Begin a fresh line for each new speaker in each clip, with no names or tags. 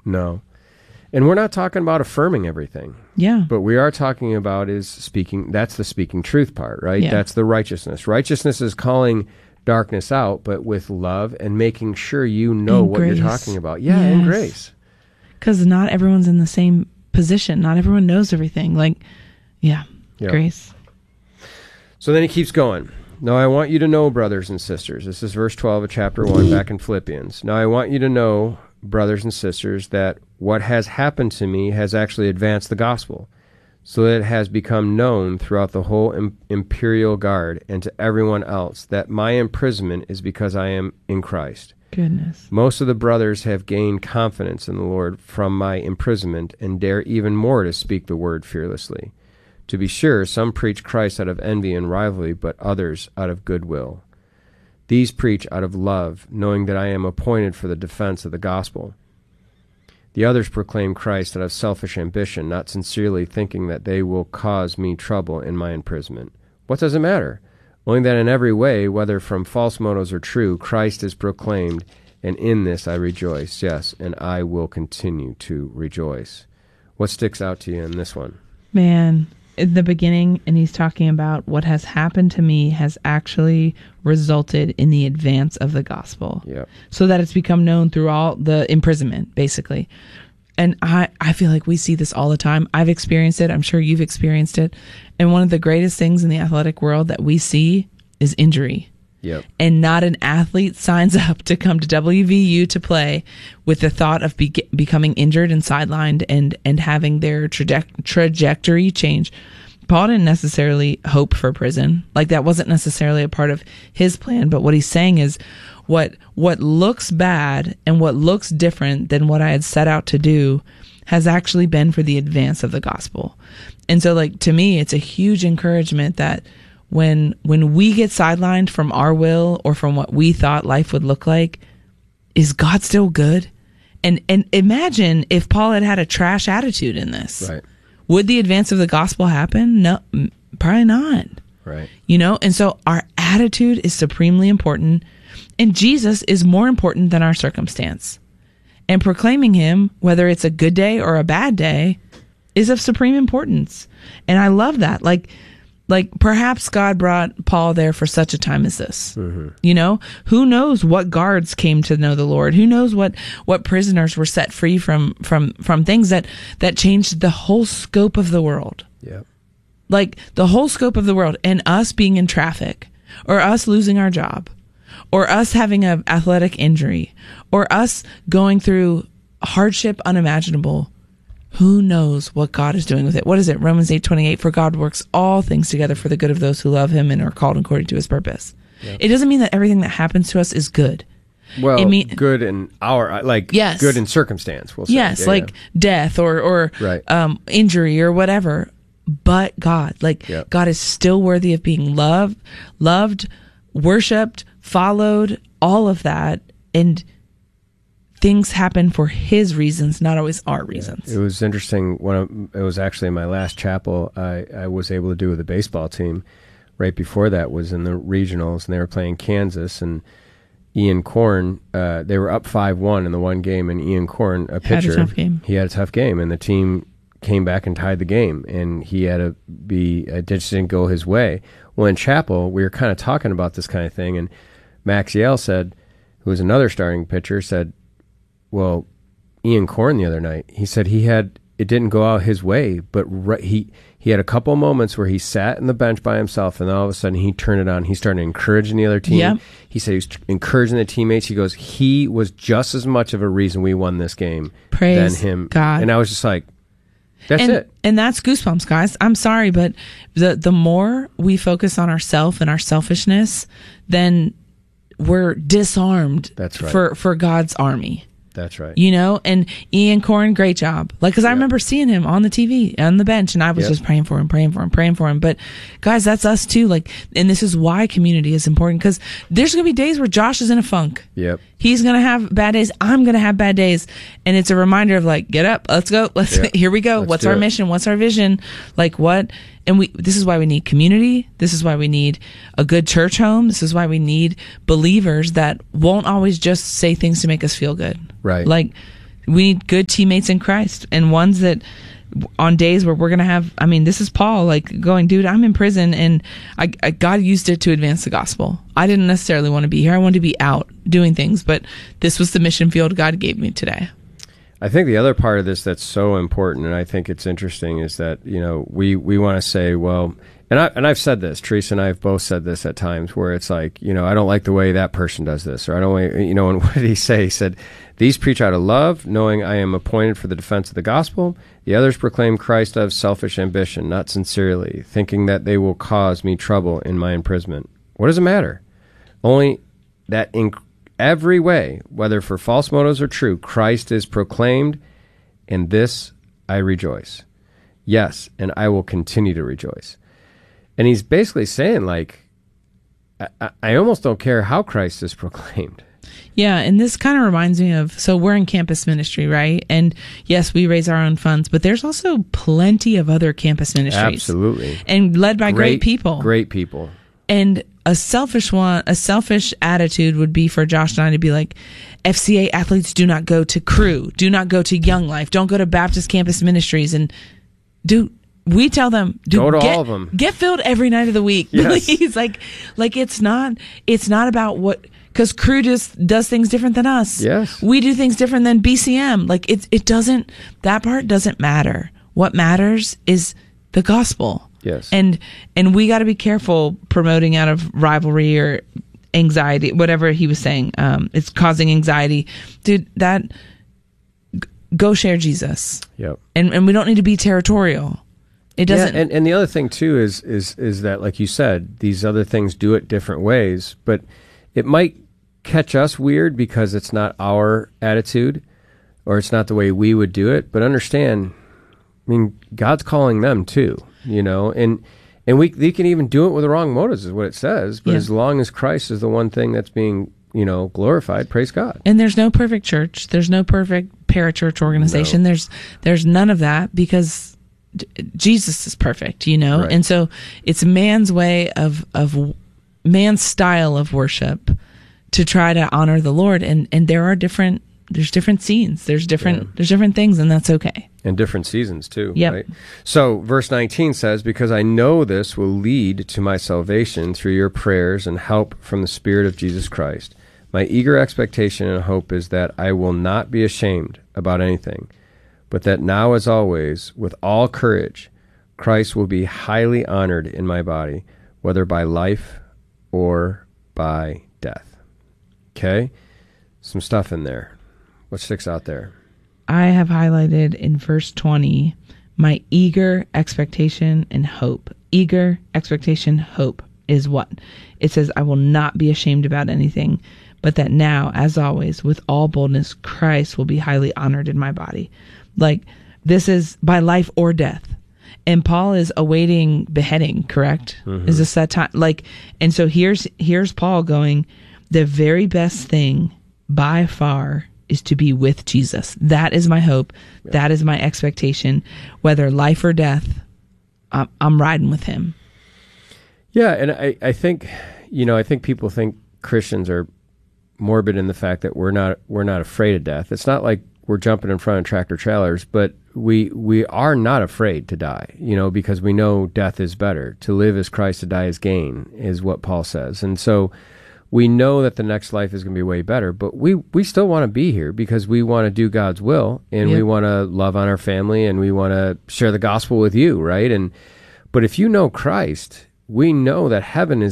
No. And we're not talking about affirming everything.
Yeah.
But we are talking about is speaking, that's the speaking truth part, right?
Yeah.
That's the righteousness. Righteousness is calling darkness out, but with love and making sure you know
And
what
grace.
you're talking about. Yeah, and
Yes.
grace.
Because not everyone's in the same position. Not everyone knows everything. Like, yeah,
Yep.
grace.
So then he keeps going. Now I want you to know, brothers and sisters, this is verse 12 of chapter 1 back in Philippians. Now I want you to know, brothers and sisters, that what has happened to me has actually advanced the gospel, so that it has become known throughout the whole imperial guard and to everyone else that my imprisonment is because I am in Christ.
Goodness.
Most of the brothers have gained confidence in the Lord from my imprisonment and dare even more to speak the word fearlessly. To be sure, some preach Christ out of envy and rivalry, but others out of goodwill. These preach out of love, knowing that I am appointed for the defense of the gospel. The others proclaim Christ out of selfish ambition, not sincerely thinking that they will cause me trouble in my imprisonment. What does it matter? Only that in every way, whether from false motives or true, Christ is proclaimed, and in this I rejoice, yes, and I will continue to rejoice. What sticks out to you in this one?
Man, in the beginning, and he's talking about what has happened to me has actually resulted in the advance of the gospel.
Yeah.
So that it's become known through all the imprisonment, basically. And I feel like we see this all the time. I've experienced it. I'm sure you've experienced it. And one of the greatest things in the athletic world that we see is injury.
Yep.
And not an athlete signs up to come to WVU to play with the thought of becoming injured and sidelined and having their trajectory change. Paul didn't necessarily hope for prison. Like, that wasn't necessarily a part of his plan. But what he's saying is what looks bad and what looks different than what I had set out to do has actually been for the advance of the gospel. And so, like, to me, it's a huge encouragement that when we get sidelined from our will or from what we thought life would look like, is God still good? And imagine if Paul had had a trash attitude in this.
Right.
Would the advance of the gospel happen? No, probably not.
Right.
You know, and so our attitude is supremely important, and Jesus is more important than our circumstance. And proclaiming him, whether it's a good day or a bad day, is of supreme importance. And I love that. Like perhaps God brought Paul there for such a time as this. Mm-hmm. You know, who knows what guards came to know the Lord? Who knows what prisoners were set free from things that changed the whole scope of the world.
Yeah.
Like the whole scope of the world, and us being in traffic, or us losing our job, or us having an athletic injury, or us going through hardship unimaginable. Who knows what God is doing with it? What is it? Romans 8:28, for God works all things together for the good of those who love him and are called according to his purpose. Yep. It doesn't mean that everything that happens to us is good.
Well, good in our, like,
yes.
Good in circumstance, we'll say.
Yes, yeah, like death or
right.
Injury or whatever. But God,
yep.
God is still worthy of being loved, worshipped, followed, all of that. And things happen for his reasons, not always our reasons.
Yeah. It was interesting. It was actually my last chapel I was able to do with the baseball team. Right before that was in the regionals, and they were playing Kansas, and Ian Korn, they were up 5-1 in the one game, and Ian Korn, a pitcher,
had a tough game.
He had a tough game, and the team came back and tied the game, and he had to it just didn't go his way. Well, in chapel, we were kind of talking about this kind of thing, and Max Yale said, who was another starting pitcher, said, well, Ian Korn the other night, he said it didn't go out his way, but he had a couple moments where he sat in the bench by himself, and then all of a sudden he turned it on. He started encouraging the other team.
Yep.
He said he was encouraging the teammates. He goes, he was just as much of a reason we won this game than him.
God.
And I was just like, that's it.
And that's goosebumps, guys. I'm sorry, but the more we focus on ourselves and our selfishness, then we're disarmed.
That's right.
For God's army.
That's right.
You know, and Ian Korn, great job. Like, because I remember seeing him on the TV, on the bench, and I was just praying for him. But guys, that's us too. Like, and this is why community is important, because there's going to be days where Josh is in a funk. Yep. He's going to have bad days. I'm going to have bad days. And it's a reminder of, like, get up, let's go. Here we go. What's our mission? What's our vision? Like, what? And this is why we need community. This is why we need a good church home. This is why we need believers that won't always just say things to make us feel good.
Right.
Like, we need good teammates in Christ, and ones that on days where we're going to have, I mean, this is Paul, like, going, dude, I'm in prison, and God used it to advance the gospel. I didn't necessarily want to be here. I wanted to be out doing things, but this was the mission field God gave me today.
I think the other part of this that's so important, and I think it's interesting, is that, you know, we want to say, well, and I've said this, Teresa and I have both said this at times, where it's like, you know, I don't like the way that person does this, or I don't like, you know, and what did he say? He said, these preach out of love, knowing I am appointed for the defense of the gospel. The others proclaim Christ out of selfish ambition, not sincerely, thinking that they will cause me trouble in my imprisonment. What does it matter? Only that in every way, whether for false motives or true, Christ is proclaimed, and this I rejoice. Yes, and I will continue to rejoice. And he's basically saying, like, I almost don't care how Christ is proclaimed.
Yeah, and this kind of reminds me of, so we're in campus ministry, right? And yes, we raise our own funds, but there's also plenty of other campus ministries.
Absolutely.
And led by great people.
Great people.
And a selfish attitude would be for Josh and I to be like, FCA athletes do not go to Cru, do not go to Young Life, don't go to Baptist Campus Ministries. And we tell them,
go to all of them.
Get filled every night of the week.
Yes.
Please. Like it's not about what, because Cru just does things different than us.
Yes.
We do things different than BCM. Like it doesn't, that part doesn't matter. What matters is the gospel.
Yes.
And we got to be careful promoting out of rivalry or anxiety, whatever he was saying. It's causing anxiety. Dude, go share Jesus.
Yep.
And we don't need to be territorial. It doesn't.
Yeah, and the other thing too is that, like you said, these other things do it different ways, but it might catch us weird because it's not our attitude or it's not the way we would do it. But understand, I mean, God's calling them too, you know, and they can even do it with the wrong motives, is what it says. But as long as Christ is the one thing that's being, you know, glorified, praise God.
And there's no perfect church. There's no perfect parachurch organization.
No.
There's none of that, because Jesus is perfect, you know?
Right.
And so it's man's way of man's style of worship to try to honor the Lord. And there's different scenes. There's different things, and that's okay.
And different seasons too,
yep.
Right? So verse 19 says, because I know this will lead to my salvation through your prayers and help from the Spirit of Jesus Christ. My eager expectation and hope is that I will not be ashamed about anything, but that now, as always, with all courage, Christ will be highly honored in my body, whether by life or by death. Okay? Some stuff in there. What sticks out there?
I have highlighted in verse 20, my eager expectation and hope. Eager expectation, hope is what? It says, I will not be ashamed about anything, but that now, as always, with all boldness, Christ will be highly honored in my body. Like, this is by life or death. And Paul is awaiting beheading, correct? Mm-hmm. Is this that time? Like, and so here's Paul going, the very best thing by far is to be with Jesus. That is my hope. Yeah. That is my expectation. Whether life or death, I'm riding with him.
Yeah, and I think, you know, I think people think Christians are morbid in the fact that we're not afraid of death. It's not like we're jumping in front of tractor trailers, but we are not afraid to die, you know, because we know death is better. To live is Christ, to die is gain, is what Paul says. And so we know that the next life is going to be way better, but we still want to be here because we want to do God's will, and we want to love on our family, and we want to share the gospel with you, right? But if you know Christ, we know that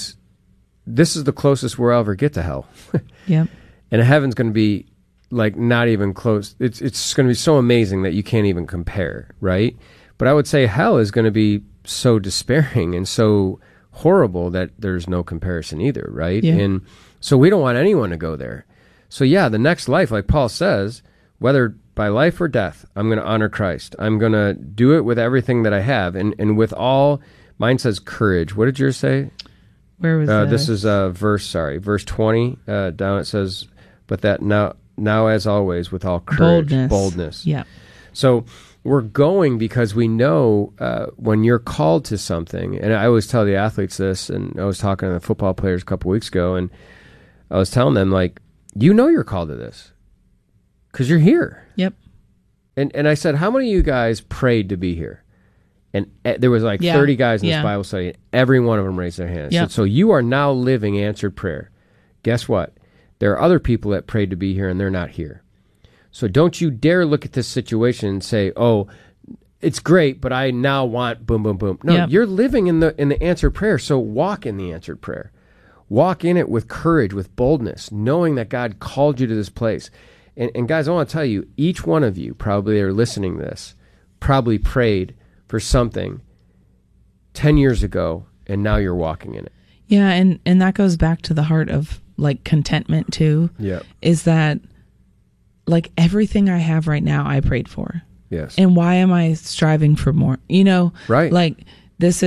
this is the closest we'll ever get to hell.
Yep.
And heaven's going to be like not even close. It's going to be so amazing that you can't even compare, right? But I would say hell is going to be so despairing and so horrible that there's no comparison either, right?
Yeah.
And so we don't want anyone to go there. So yeah, the next life, like Paul says, whether by life or death, I'm going to honor Christ. I'm going to do it with everything that I have, and with all, mine says courage. What did yours say?
Where was that?
This is verse 20 down. It says, but that now as always with all courage, boldness.
Yeah.
So we're going because we know when you're called to something, and I always tell the athletes this, and I was talking to the football players a couple weeks ago, and I was telling them, like, you know you're called to this. Because you're here.
Yep.
And I said, how many of you guys prayed to be here? And there was like 30 guys in this Bible study. And every one of them raised their hands.
Yep.
So you are now living answered prayer. Guess what? There are other people that prayed to be here and they're not here. So don't you dare look at this situation and say, oh, it's great, but I now want boom, boom, boom. No, you're living in the answered prayer. So walk in the answered prayer. Walk in it with courage, with boldness, knowing that God called you to this place. And guys, I want to tell you, each one of you probably are listening to this, probably prayed for something 10 years ago, and now you're walking in it.
Yeah, and that goes back to the heart of like contentment too.
Yeah.
Is that like everything I have right now I prayed for.
Yes.
And why am I striving for more? You know,
right.
Like it's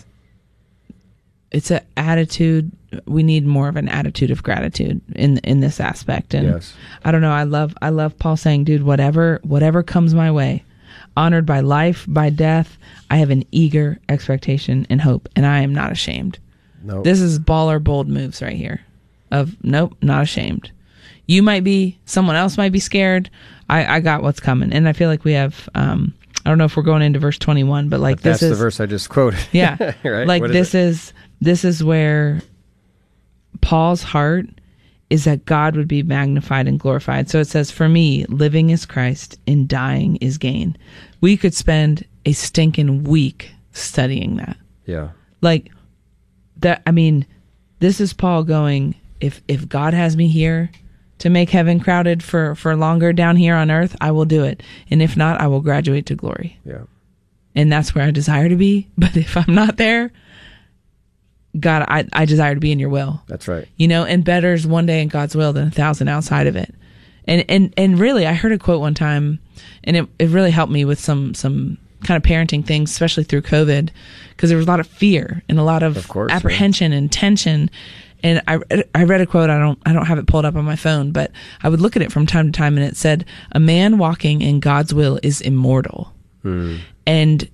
an attitude. We need more of an attitude of gratitude in this aspect. And
yes.
I don't know. I love Paul saying, dude, whatever comes my way, honored by life, by death, I have an eager expectation and hope, and I am not ashamed.
Nope.
This is baller bold moves right here of nope, not ashamed. You might be, someone else might be scared. I got what's coming. And I feel like we have, I don't know if we're going into verse 21, but like
that's the verse I just quoted.
Yeah.
Right?
Like this is where Paul's heart is that God would be magnified and glorified. So it says, for me, living is Christ and dying is gain. We could spend a stinking week studying that.
Yeah.
Like that, I mean, this is Paul going, if God has me here to make heaven crowded for longer down here on earth, I will do it. And if not, I will graduate to glory.
Yeah.
And that's where I desire to be. But if I'm not there, God, I desire to be in your will.
That's right.
You know, and better is one day in God's will than 1,000 outside of it. And really, I heard a quote one time, and it really helped me with some kind of parenting things, especially through COVID, because there was a lot of fear and a lot of
course,
apprehension and tension. And I read a quote, I don't have it pulled up on my phone, but I would look at it from time to time, and it said, a man walking in God's will is immortal. And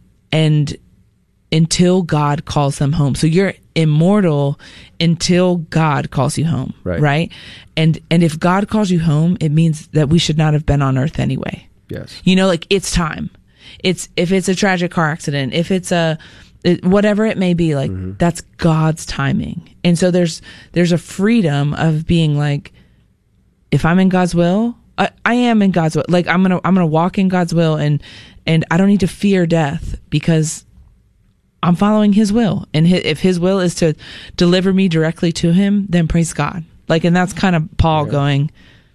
until God calls them home. So you're immortal until God calls you home. Right? And if God calls you home, it means that we should not have been on earth anyway.
Yes.
You know, like it's time. If it's a tragic car accident, if it's whatever it may be, like that's God's timing. And so there's a freedom of being like, if I'm in God's will, I am in God's will. Like I'm gonna walk in God's will, and I don't need to fear death because I'm following His will. And if His will is to deliver me directly to Him, then praise God. Like, and that's kind of Paul going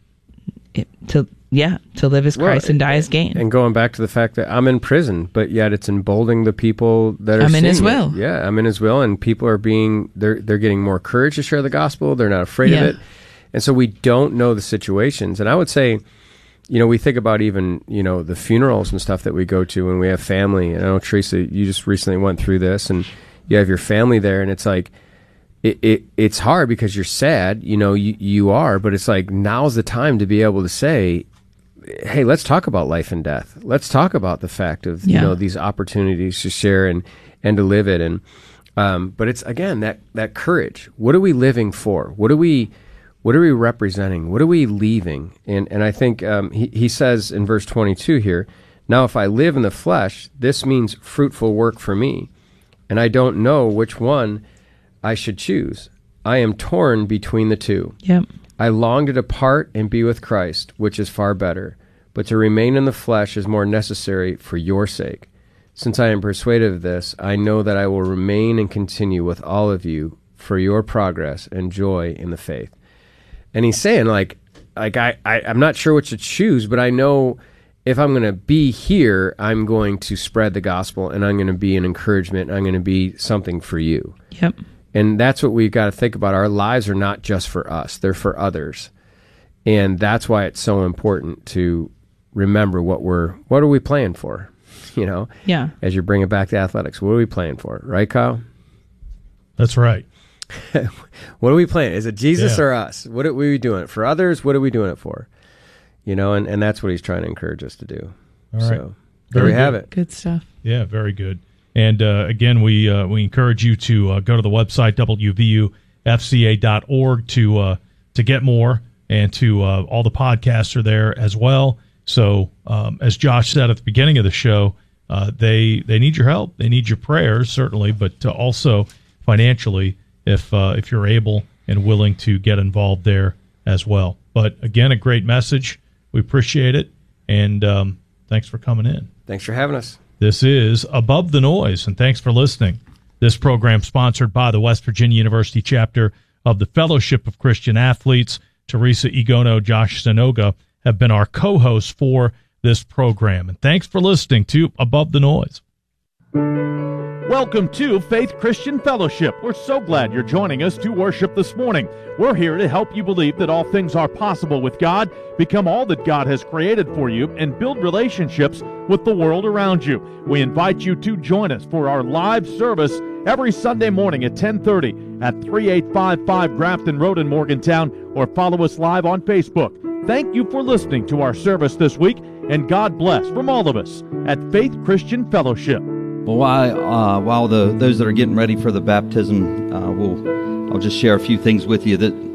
to live as Christ and die as gain.
And going back to the fact that I'm in prison, but yet it's emboldening the people that are
I'm in His will.
Yeah, I'm in His will, and people are they're getting more courage to share the gospel. They're not afraid of it. And so we don't know the situations. And I would say, you know, we think about even, you know, the funerals and stuff that we go to when we have family. And I know, Teresa, you just recently went through this, and you have your family there, and it's like, it's hard because you're sad, you know, you are, but it's like, now's the time to be able to say, hey, let's talk about life and death. Let's talk about the fact of, you know, these opportunities to share and to live it. And, but it's, again, that courage. What are we living for? What are we representing? What are we leaving? And I think he says in verse 22 here, now if I live in the flesh, this means fruitful work for me, and I don't know which one I should choose. I am torn between the two.
Yep.
I long to depart and be with Christ, which is far better, but to remain in the flesh is more necessary for your sake. Since I am persuaded of this, I know that I will remain and continue with all of you for your progress and joy in the faith. And he's saying, like I'm not sure what to choose, but I know if I'm going to be here, I'm going to spread the gospel, and I'm going to be an encouragement, and I'm going to be something for you.
Yep.
And that's what we've got to think about. Our lives are not just for us, they're for others. And that's why it's so important to remember what are we playing for? You know?
Yeah.
As you bring it back to athletics, what are we playing for? Right, Kyle?
That's right.
What are we playing? Is it Jesus or us? What are we doing it for? Others? What are we doing it for? You know, and that's what he's trying to encourage us to do.
All right.
So there we have it.
Good stuff.
Yeah, very good. And again, we encourage you to go to the website wvufca.org to get more and to all the podcasts are there as well. So as Josh said at the beginning of the show, they need your help. They need your prayers, certainly, but also financially if you're able and willing to get involved there as well. But again, a great message. We appreciate it, and thanks for coming in.
Thanks for having us.
This is Above the Noise, and thanks for listening. This program sponsored by the West Virginia University chapter of the Fellowship of Christian Athletes. Teresa Egono, Josh Sanoga have been our co-hosts for this program. And thanks for listening to Above the Noise.
Welcome to Faith Christian Fellowship. We're so glad you're joining us to worship this morning. We're here to help you believe that all things are possible with God, become all that God has created for you, and build relationships with the world around you. We invite you to join us for our live service every Sunday morning at 10:30 at 3855 Grafton Road in Morgantown, or follow us live on Facebook. Thank you for listening to our service this week, and God bless from all of us at Faith Christian Fellowship.
Well, while those that are getting ready for the baptism, I'll just share a few things with you. That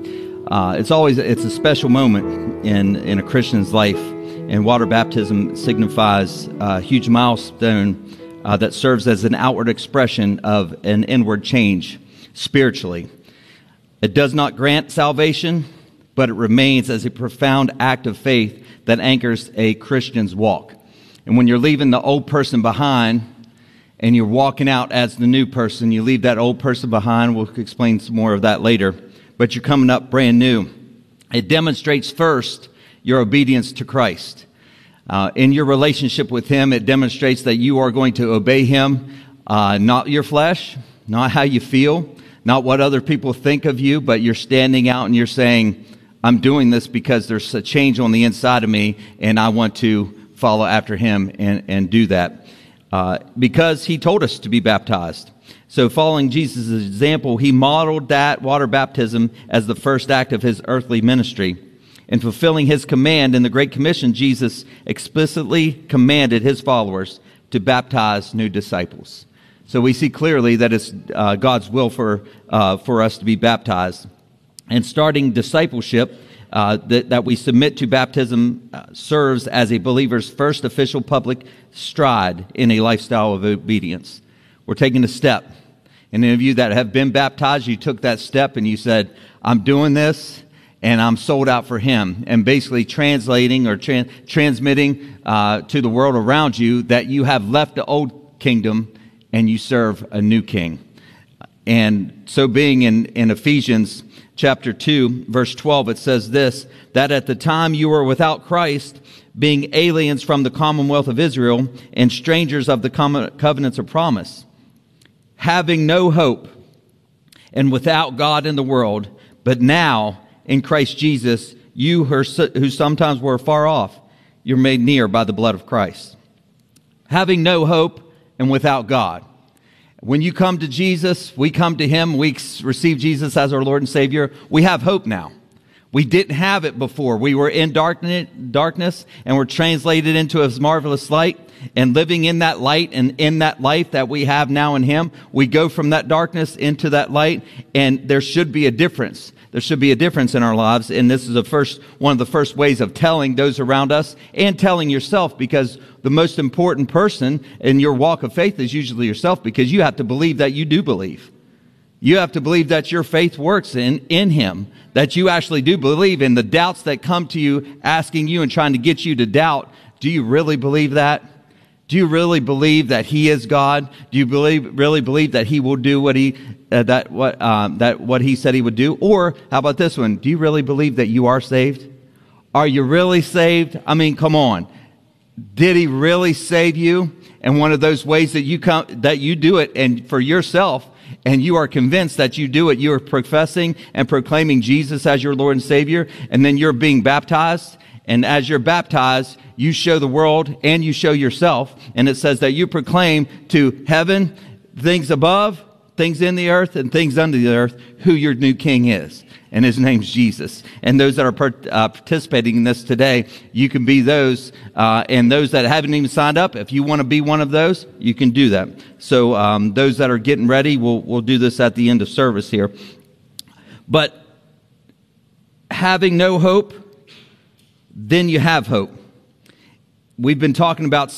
it's a special moment in a Christian's life, and water baptism signifies a huge milestone that serves as an outward expression of an inward change spiritually. It does not grant salvation, but it remains as a profound act of faith that anchors a Christian's walk. And when you're leaving the old person behind and you're walking out as the new person, you leave that old person behind. We'll explain some more of that later. But you're coming up brand new. It demonstrates first your obedience to Christ. In your relationship with Him, it demonstrates that you are going to obey Him, not your flesh, not how you feel, not what other people think of you, but you're standing out and you're saying, I'm doing this because there's a change on the inside of me, and I want to follow after Him and do that. Because He told us to be baptized. So following Jesus' example, He modeled that water baptism as the first act of His earthly ministry. In fulfilling His command in the Great Commission, Jesus explicitly commanded His followers to baptize new disciples. So we see clearly that it's God's will for us to be baptized. And starting discipleship that we submit to baptism serves as a believer's first official public stride in a lifestyle of obedience. We're taking a step. And any of you that have been baptized, you took that step and you said, I'm doing this and I'm sold out for Him. And basically translating or transmitting to the world around you that you have left the old kingdom and you serve a new king. And so being in Ephesians chapter 2, verse 12, it says this, that at the time you were without Christ, being aliens from the commonwealth of Israel and strangers of the covenants of promise, having no hope and without God in the world, but now in Christ Jesus, you who sometimes were far off, you're made near by the blood of Christ. Having no hope and without God. When you come to Jesus, we come to Him, we receive Jesus as our Lord and Savior, we have hope now. We didn't have it before. We were in darkness and were translated into His marvelous light. And living in that light and in that life that we have now in Him, we go from that darkness into that light, and there should be a difference. There should be a difference in our lives, and this is one of the first ways of telling those around us and telling yourself, because the most important person in your walk of faith is usually yourself, because you have to believe that you do believe. You have to believe that your faith works in Him, that you actually do believe, and the doubts that come to you, asking you and trying to get you to doubt, do you really believe that? Do you really believe that He is God? Do you really believe that He will do what He said He would do? Or how about this one? Do you really believe that you are saved? Are you really saved? I mean, come on. Did He really save you? And one of those ways that you do it, and for yourself, and you are convinced that you do it, you are professing and proclaiming Jesus as your Lord and Savior, and then you're being baptized. And as you're baptized, you show the world and you show yourself. And it says that you proclaim to heaven, things above, things in the earth, and things under the earth, who your new king is. And His name's Jesus. And those that are participating in this today, you can be those. And those that haven't even signed up, if you want to be one of those, you can do that. So those that are getting ready, we'll do this at the end of service here. But having no hope, then you have hope. We've been talking about